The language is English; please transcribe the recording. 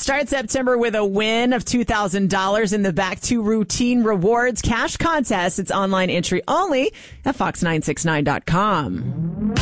Start September with a win of $2,000 in the Back to Routine Rewards Cash Contest. It's online entry only at fox969.com.